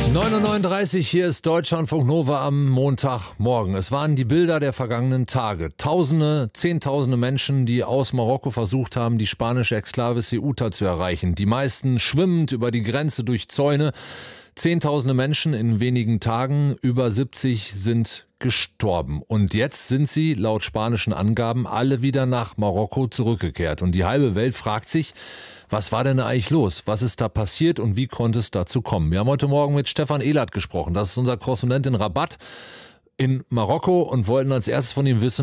9:39 Uhr, hier ist Deutschlandfunk Nova am Montagmorgen. Es waren die Bilder der vergangenen Tage. Tausende, Zehntausende Menschen, die aus Marokko versucht haben, die spanische Exklave Ceuta zu erreichen. Die meisten schwimmend über die Grenze durch Zäune. Zehntausende Menschen in wenigen Tagen, über 70 sind gestorben. Und jetzt sind sie, laut spanischen Angaben, alle wieder nach Marokko zurückgekehrt. Und die halbe Welt fragt sich, was war denn eigentlich los? Was ist da passiert und wie konnte es dazu kommen? Wir haben heute Morgen mit Stefan Ehlert gesprochen. Das ist unser Korrespondent in Rabat in Marokko und wollten als erstes von ihm wissen,